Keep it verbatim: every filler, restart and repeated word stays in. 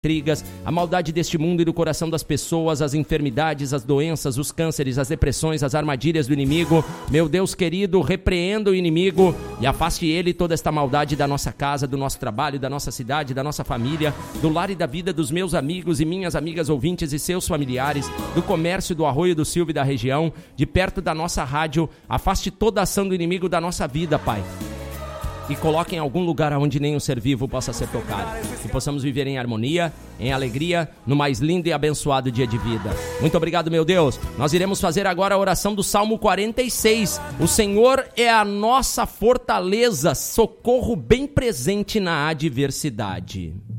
intrigas, a maldade deste mundo e do coração das pessoas, as enfermidades, as doenças, os cânceres, as depressões, as armadilhas do inimigo. Meu Deus querido, repreenda o inimigo e afaste ele toda esta maldade da nossa casa, do nosso trabalho, da nossa cidade, da nossa família, do lar e da vida dos meus amigos e minhas amigas ouvintes e seus familiares, do comércio do Arroio do Silva e da região, de perto da nossa rádio. Afaste toda a ação do inimigo da nossa vida, Pai. E coloque em algum lugar onde nenhum ser vivo possa ser tocado. Que possamos viver em harmonia, em alegria, no mais lindo e abençoado dia de vida. Muito obrigado, meu Deus. Nós iremos fazer agora a oração do Salmo quarenta e seis. O Senhor é a nossa fortaleza, socorro bem presente na adversidade.